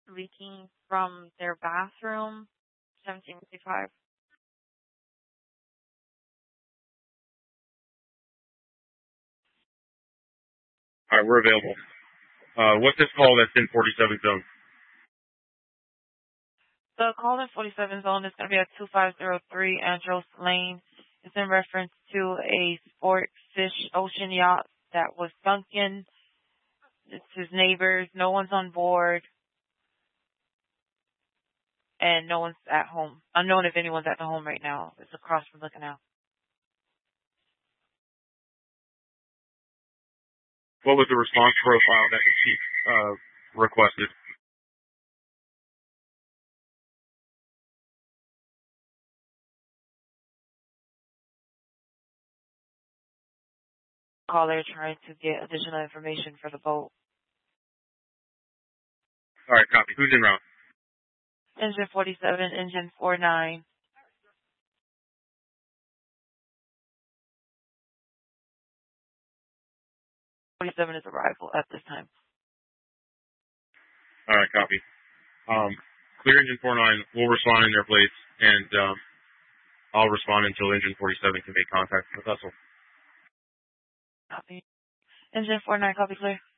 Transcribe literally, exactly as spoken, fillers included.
leaking from their bathroom, seventeen fifty-five. All right, we're available. Uh, what's this call that's in forty-seven zone? The call in forty-seven zone is going to be at two five zero three Andros Lane. It's in reference to a sport fish ocean yacht that was sunken. It's his neighbors. No one's on board. And no one's at home. Unknown if anyone's at the home right now. It's across from the canal. What was the response profile that the chief uh, requested? Caller trying to get additional information for the boat. All right, copy. Who's en route? Engine forty-seven, engine forty-nine. forty-seven is arrival at this time. All right, copy. Um, clear engine forty-nine. We'll respond in their place, and um, I'll respond until engine forty-seven can make contact with the vessel. Copy. Engine forty-nine, copy clear.